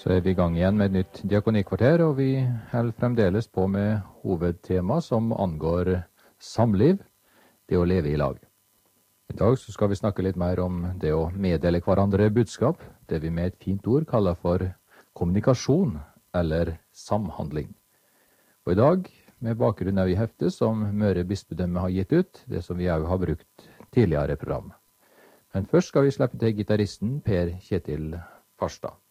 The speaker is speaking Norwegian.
Så vi i gang igjen med et nytt diakonikvarter, og vi holder fremdeles på med hovedtema som angår samliv, det å leve i lag. I dag så skal vi snakke litt mer om det å meddele hverandre budskap, det vi med et fint ord kaller for kommunikasjon eller samhandling. Og i dag, med bakgrunn av i heftet som Møre bispedømme har gitt ut, det som vi også har brukt tidligere program. Men først skal vi slippe til gitaristen Per Kjetil Farstad.